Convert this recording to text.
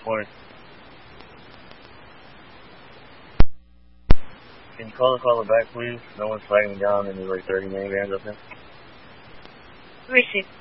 Morning. Can you call the caller back, please? No one's flagging me down, and there's like 30 minivans up there. Receive.